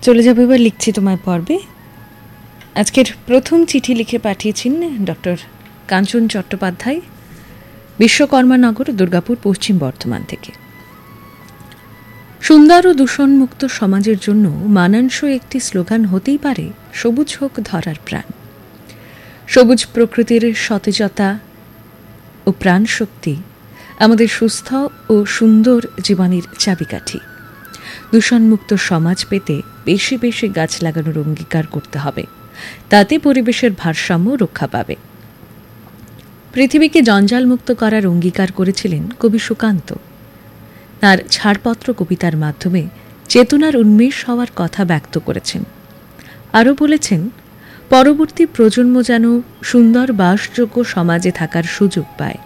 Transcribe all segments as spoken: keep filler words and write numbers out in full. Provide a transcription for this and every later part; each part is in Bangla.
চলে যাবো এবার লিখছি তোমায় পর্বে। আজকের প্রথম চিঠি লিখে পাঠিয়েছেন ডক্টর কাঞ্চন চট্টোপাধ্যায়, বিশ্বকর্মানগর, দুর্গাপুর, পশ্চিম বর্ধমান থেকে। সুন্দর ও দূষণমুক্ত সমাজের জন্য মানানসই একটি স্লোগান হতেই পারে সবুজ হোক ধরার প্রাণ। সবুজ প্রকৃতির সতেজতা ও প্রাণশক্তি আমাদের সুস্থ ও সুন্দর জীবনের চাবিকাঠি। দূষণমুক্ত সমাজ পেতে বেশি বেশি গাছ লাগানোর অঙ্গীকার করতে হবে, তাতে পরিবেশের ভারসাম্য রক্ষা পাবে। পৃথিবীকে জঞ্জালমুক্ত করার অঙ্গীকার করেছিলেন কবি সুকান্ত। তাঁর ছাড়পত্র কবিতার মাধ্যমে চেতনার উন্মেষ হওয়ার কথা ব্যক্ত করেছেন। আরও বলেছেন, পরবর্তী প্রজন্ম যেন সুন্দর বাসযোগ্য সমাজে থাকার সুযোগ পায়।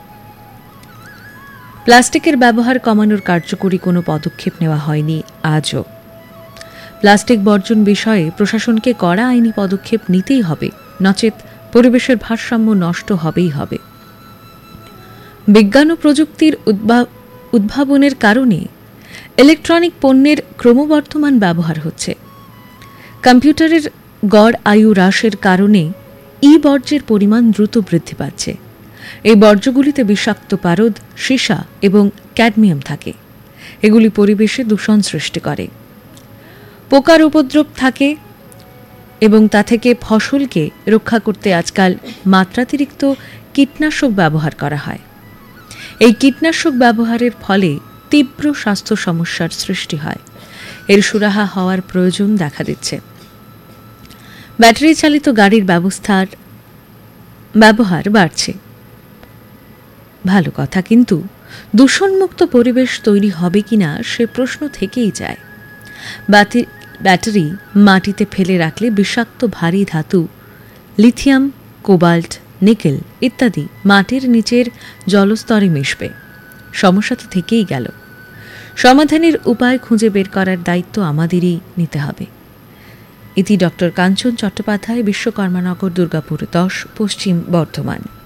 প্লাস্টিকের ব্যবহার কমানোর কার্যকরী কোনো পদক্ষেপ নেওয়া হয়নি আজও। প্লাস্টিক বর্জন বিষয়ে প্রশাসনকে কড়া আইনি পদক্ষেপ নিতেই হবে, নচেত পরিবেশের ভারসাম্য নষ্ট হবেই হবে। বিজ্ঞান ও প্রযুক্তির উদ্ভাবনের কারণে ইলেকট্রনিক পণ্যের ক্রমবর্ধমান ব্যবহার হচ্ছে। কম্পিউটারের গড় আয়ু হ্রাসের কারণে ই বর্জ্যের পরিমাণ দ্রুত বৃদ্ধি পাচ্ছে। এই বর্জ্যগুলিতে বিষাক্ত পারদ, সীসা এবং ক্যাডমিয়াম থাকে। এগুলি পরিবেশে দূষণ সৃষ্টি করে। পোকার উপদ্রব থাকে এবং তা থেকে ফসলকে রক্ষা করতে আজকাল মাত্রাতিরিক্ত কীটনাশক ব্যবহার করা হয়। এই কীটনাশক ব্যবহারের ফলে তীব্র স্বাস্থ্য সমস্যার সৃষ্টি হয়। এর সুরাহা হওয়ার প্রয়োজন দেখা দিচ্ছে। ব্যাটারি চালিত গাড়ির ব্যবস্থার ব্যবহার বাড়ছে, ভালো কথা, কিন্তু দূষণমুক্ত পরিবেশ তৈরি হবে কিনা সে প্রশ্ন থেকেই যায়। ব্যাটারি মাটিতে ফেলে রাখলে বিষাক্ত ভারী ধাতু লিথিয়াম, কোবাল্ট, নিকেল ইত্যাদি মাটির নিচের জলস্তরে মিশবে। সমস্যা তো থেকেই গেল। সমাধানের উপায় খুঁজে বের করার দায়িত্ব আমাদেরই নিতে হবে। ইতি ডক্টর কাঞ্চন চট্টোপাধ্যায়, বিশ্বকর্মানগর, দুর্গাপুর দশ, পশ্চিম বর্ধমান।